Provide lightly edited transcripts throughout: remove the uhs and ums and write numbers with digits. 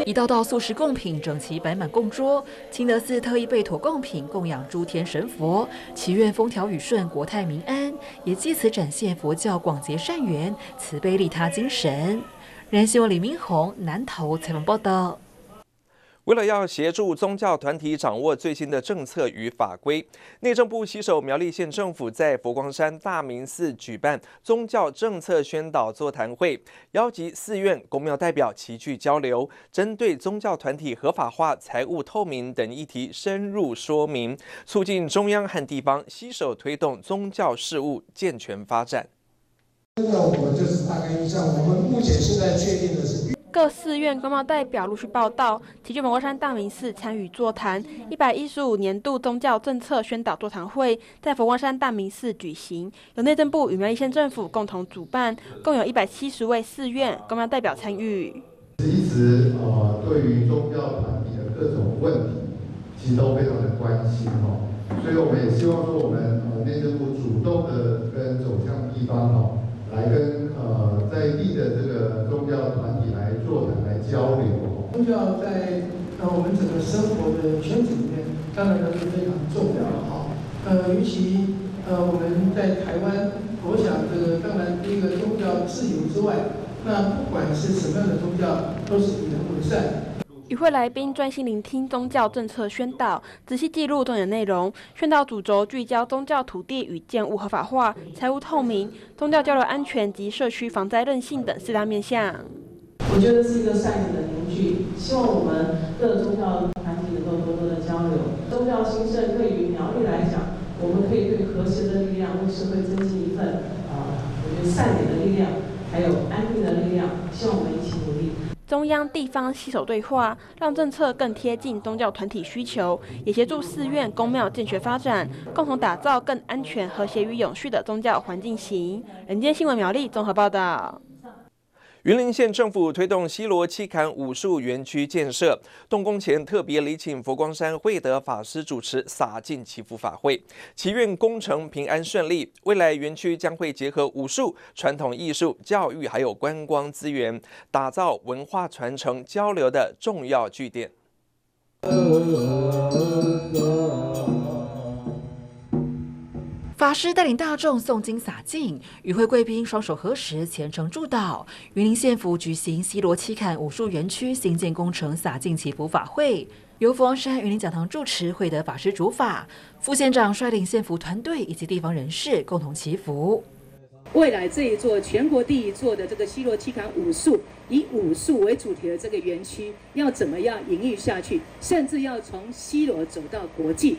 一道道素食贡品整齐摆满供桌，清德寺特意备妥贡品供养诸天神佛，祈愿风调雨顺、国泰民安，也借此展现佛教广结善缘、慈悲利他精神。人民新闻李明宏南投采访报道。 为了要协助宗教团体掌握最新的政策与法规，内政部携手苗栗县政府在佛光山大明寺举办宗教政策宣导座谈会，邀集寺院、公庙代表齐聚交流，针对宗教团体合法化、财务透明等议题深入说明，促进中央和地方携手推动宗教事务健全发展。 我就是大概印象，我们目前现在确定的是。 各寺院公庙代表陆续报到，齐聚佛光山大明寺参与座谈。115年度宗教政策宣导座谈会在佛光山大明寺举行，由内政部与苗栗县政府共同主办，共有170位寺院公庙代表参与。 一直对于宗教团体的各种问题，其实都非常的关心所以我们也希望说，我们内政部主动的跟走向地方来跟在地的这个宗教团体来座谈、来交流。 宗教在我们整个生活的圈子里面，当然是非常重要的尤其我们在台湾，我想这个当然第一个宗教自由之外，那不管是什么样的宗教，都是以人为善。 与会来宾专心聆听宗教政策宣导，仔细记录重点内容。宣导主轴聚焦宗教土地与建物合法化、财务透明、宗教交流安全及社区防灾韧性等4大面向。 我觉得是一个善意的凝聚，希望我们各宗教团体能够多多的交流。宗教兴盛对于苗栗来讲，我们可以对和谐的力量为社会增进一份我觉得善良的力量，还有安定的力量。希望我们一起努力。 中央地方携手对话，让政策更贴近宗教团体需求，也协助寺院公庙健全发展，共同打造更安全、和谐与永续的宗教环境型。人间新闻苗栗综合报道。 云林县政府推动西螺七坎武术园区建设，动工前特别礼请佛光山慧德法师主持洒净祈福法会，祈愿工程平安顺利。未来园区将会结合武术、传统艺术、教育还有观光资源，打造文化传承交流的重要据点。 法师带领大众诵经洒净，与会贵宾双手合十虔诚祝祷。云林县府举行西螺七坎武术园区新建工程洒净祈福法会，由佛光山云林讲堂主持慧德法师主法，副县长率领县府团队以及地方人士共同祈福。 未来这一座全国第一座的这个西螺七坎武术，以武术为主题的这个园区，要怎么样营运下去，甚至要从西螺走到国际。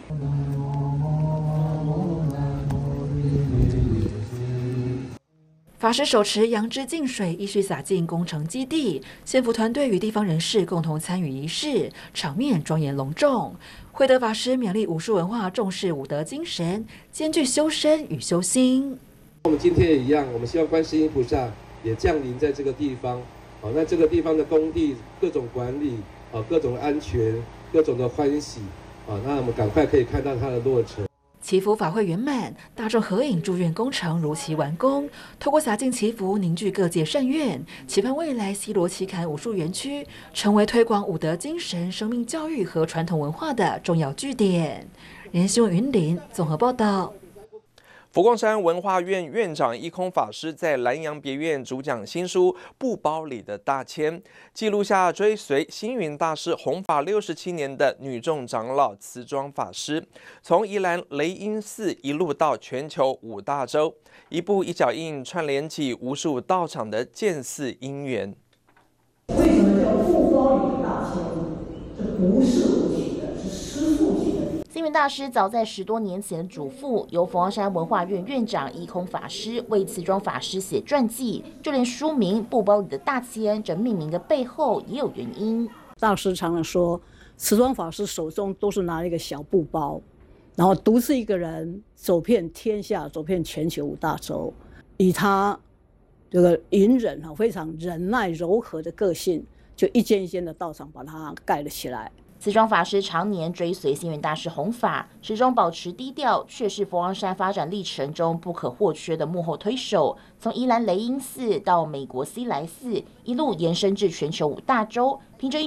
法师手持杨枝净水，依序洒进工程基地。县府团队与地方人士共同参与仪式，场面庄严隆重。慧德法师勉励武术文化重视武德精神，兼具修身与修心。 我们今天也一样，我们希望观世音菩萨也降临在这个地方。那这个地方的工地各种管理，各种安全，各种的欢喜，那我们赶快可以看到它的落成。 祈福法会圆满，大众合影祝愿工程如期完工。透过洒净祈福，凝聚各界善愿，期盼未来西螺七坎武术园区成为推广武德精神、生命教育和传统文化的重要据点。人间新闻云林综合报道。 佛光山文化院院长一空法师在南洋别院主讲新书《布包里的大千》，记录下追随星云大师弘法67年的女众长老慈庄法师，从宜兰雷音寺一路到全球5大洲，一步一脚印串联起无数道场的建寺因缘。 为什么叫布包里的大千？这不是我起的，是师父起的。 星云大师早在10多年前嘱咐，由佛光山文化院院长一空法师为慈庄法师写传记，就连书名《布包里的大千》这命名的背后也有原因。 大师常常说，慈庄法师手中都是拿一个小布包，然后独自一个人走遍天下，走遍全球5大洲，以他这个隐忍非常忍耐柔和的个性，就一间一间的道场把它盖了起来。 慈庄法师常年追随星云大师弘法，始终保持低调，却是佛光山发展历程中不可或缺的幕后推手。从宜兰雷音寺到美国西来寺，一路延伸至全球5大洲，凭着